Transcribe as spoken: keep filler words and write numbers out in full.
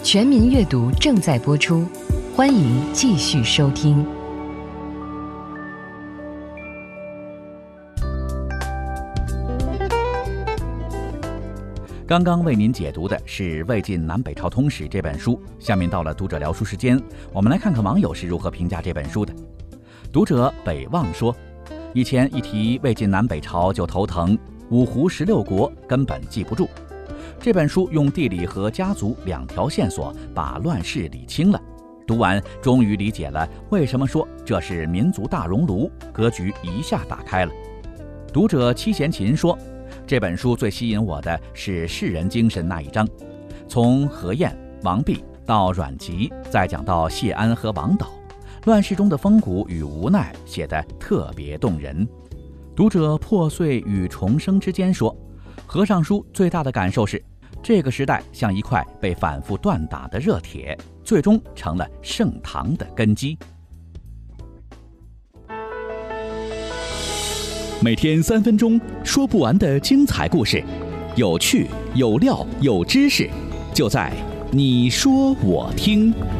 全民阅读正在播出，欢迎继续收听。 刚刚为您解读的是《魏晋南北朝通史》这本书，下面到了读者聊书时间，我们来看看网友是如何评价这本书的。读者北望说，以前一提魏晋南北朝就头疼，五胡十六国根本记不住。这本书用地理和家族两条线索把乱世理清了，读完终于理解了为什么说这是民族大熔炉，格局一下打开了。读者七贤琴说，这本书最吸引我的是士人精神那一章，从何晏、王弼到阮籍，再讲到谢安和王导，乱世中的风骨与无奈写得特别动人。读者破碎与重生之间说，合上书最大的感受是，这个时代像一块被反复锻打的热铁，最终成了盛唐的根基。 每天三分钟，说不完的精彩故事，有趣有料有知识，就在你说我听。